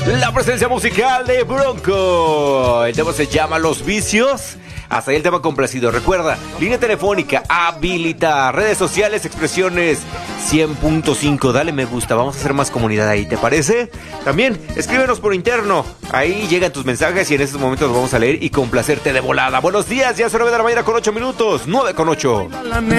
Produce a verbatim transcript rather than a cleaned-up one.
La presencia musical de Bronco. El tema se llama Los Vicios. Hasta ahí el tema complacido. Recuerda, línea telefónica habilita. Redes sociales, expresiones cien punto cinco. Dale me gusta, vamos a hacer más comunidad ahí, ¿te parece? También, escríbenos por interno. Ahí llegan tus mensajes y en estos momentos los vamos a leer y complacerte de volada. Buenos días, ya es nueve de la mañana con ocho minutos. nueve con ocho.